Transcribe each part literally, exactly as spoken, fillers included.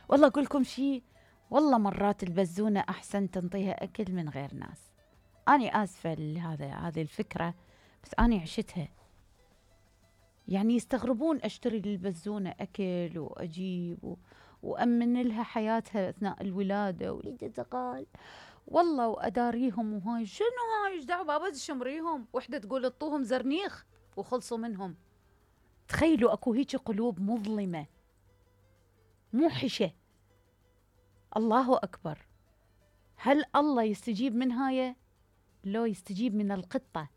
والله أقول لكم شيء، والله مرات البزونة أحسن تنطيها أكل من غير ناس. أنا آسفة لهذا هذه الفكرة، بس أنا عشتها. يعني يستغربون أشتري للبزونة أكل وأجيب و... وأمن لها حياتها أثناء الولادة والانتقال، والله وأداريهم. وهاي شنو هاي، ايش دعوة بابا شمريهم، وحدة تقول اطوهم زرنيخ وخلصوا منهم. تخيلوا أكو هيك قلوب مظلمة موحشة. الله أكبر. هل الله يستجيب من هاي؟ لو يستجيب من القطة.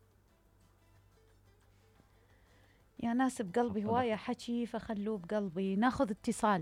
يا ناس بقلبي هواية حكي، فخلوه بقلبي. ناخذ اتصال.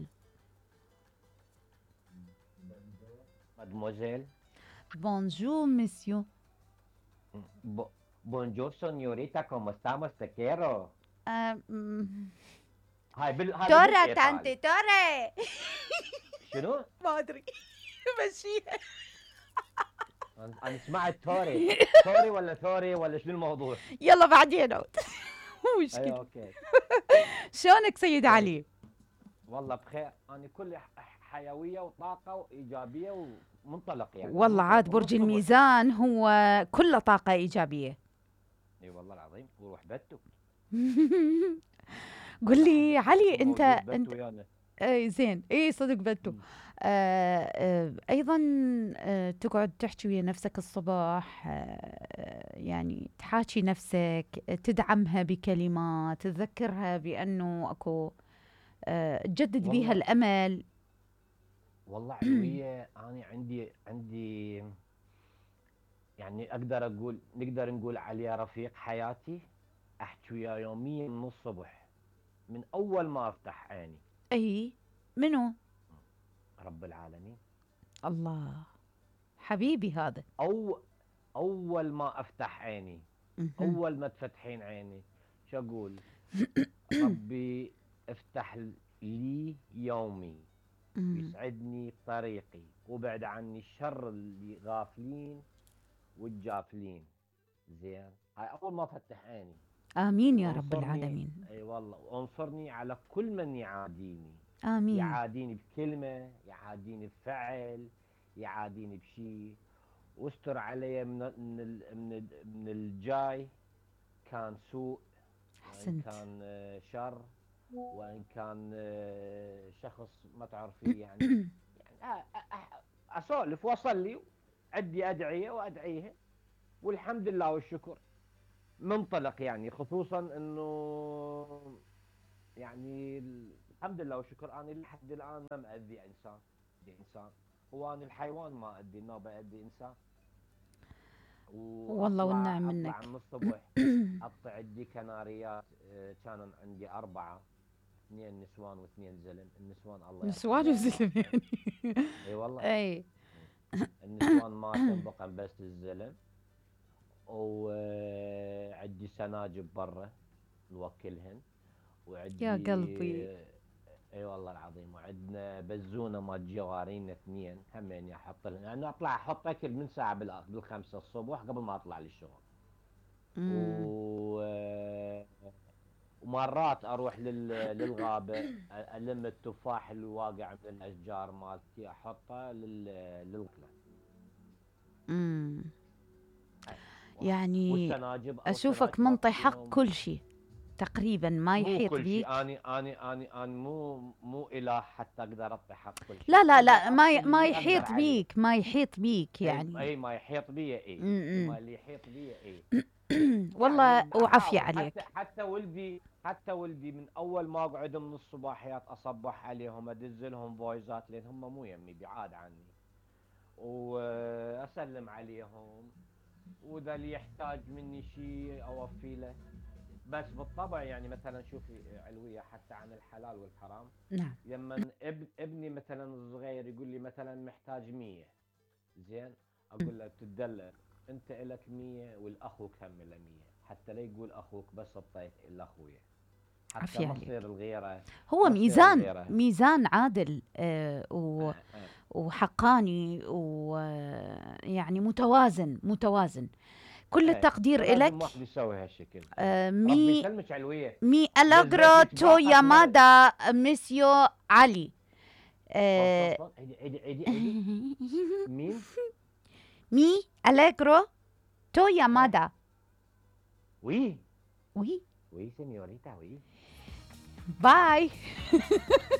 مادموزيل. بونجور مسيو. Bo- Bonjour, señorita, ¿cómo estamos? Te quiero. أم... هاي بال... هذا تورا بالإيطالي. تانتي تورا. شنو؟ ما أدري. مشيها. أنا أنا سمعت توري. توري ولا ثوري ولا شنو الموضوع؟ يلا بعدين عود. مو أيوة مشكلة. أوكي. شلونك سيد طيب. علي؟ والله بخير، أنا كل حيوية وطاقة وإيجابية ومنطلق يعني. والله منطلق عاد برج ونص الوقت. الميزان هو كله طاقة إيجابية. اي والله العظيم، وروح بتو. قل لي علي، أنت موجود أنت بتو ويانا. اي زين، اي صدق بتو. مم. آه آه ايضا آه تقعد تحكي ويا نفسك الصباح، آه يعني تحاكي نفسك، تدعمها بكلمات، تذكرها بانه اكو، آه تجدد بيها والله الامل. والله علوية، أنا عندي عندي يعني أقدر أقول نقدر نقول عليه رفيق حياتي. أحكي وياه يوميا من الصبح، من أول ما أفتح عيني. اي منو؟ رب العالمين. الله، حبيبي هذا. أو أول ما أفتح عيني، مهم. أول ما تفتحين عيني شو أقول؟ ربي افتح لي يومي مم. ويسعدني طريقي وبعد عني الشر اللي غافلين والجافلين. زين، هاي أول ما أفتح عيني. امين يا رب وانصرني، العالمين. اي والله، وانصرني على كل من يعاديني. امين. يعاديني بكلمة، يعاديني بفعل، يعاديني بشيء. واستر علي من من ال- من ال- من الجاي، كان سوء وان احسنت. كان آه، شر، وان كان آه، شخص ما تعرفيه يعني. يعني أ- أ- أ- اسولف واصلي، عندي ادعية وادعيها، والحمد لله والشكر. منطلق يعني، خصوصا انه يعني الحمد لله والشكر انا لحد الان ما مأذي انسان. مأذي انسان، هو انا الحيوان ما ادي، ما بأذي انسان. والله واطلع والنعم اطلع منك. من الصبح اقطع عندي كناريات. آه، كان عندي اربعه، اثنين نسوان واثنين زلم. النسوان الله نسوان يرحمهم. وزلم يعني. اي والله. اي. النسوان ماتوا، بقى بس الزلم. وعندي سناجب برا نوكلهن. وعندي يا قلبي. اي والله العظيم. وعندنا بزونه مال جوارينا اثنين همين احط لهم، يعني اطلع احط اكل من ساعه بال- بالخمسه الصبح قبل ما اطلع للشغل. مم. و... ومرات اروح لل... للغابه، الم التفاح اللي واقع من الاشجار مالتي احطه لل... للغله. مم. و- يعني والسناجب او أشوفك سناجب منطي حق اخليهم. كل شيء تقريبا، ما مو يحيط كل شيء، بيك. اني اني اني اني مو مو اله حتى اقدر اطي حق كل لا شيء. لا اقدر لا، ما ي... اطي ما اللي اقدر يحيط عليه. بيك، ما يحيط بيك اي يعني. اي ما يحيط بي اي. م-م. ما اللي يحيط بي اي. والله يعني وعافية احاول. عليك. حتى حتى ولدي حتى ولدي من اول ما اقعد من الصباحيات اصبح عليهم، ادز لهم فويزات، لان هم مو يمي، بعاد عني، واسلم عليهم. واذا اللي يحتاج مني شيء اوفي له. بس بالطبع يعني مثلا شوفي علوية، حتى عن الحلال والحرام. نعم. لما اب ابني مثلا الصغير يقول لي مثلا محتاج مية، زين، اقول له تدلل، انت الك مية والاخوك هم له مية، حتى لا يقول اخوك بس اعطيت الا اخويا، حتى عافية ما عليك. تصير الغيره. هو ما تصير ميزان، الغيره. ميزان عادل، آه و... آه آه. وحقاني، ويعني متوازن متوازن. كل آه. التقدير فلازم إلك. واحد يسوي هالشكل. آه ربي مي يسلمك علوية. مي جذبت ألاغرو لك تو باقة مر... يامادا ميسيو علي. آه، صوت صوت عيدي عيدي عيدي عيدي. مين؟ مي أليجرو تو يامادا. وي وي وي سينيوريتا وي. باي.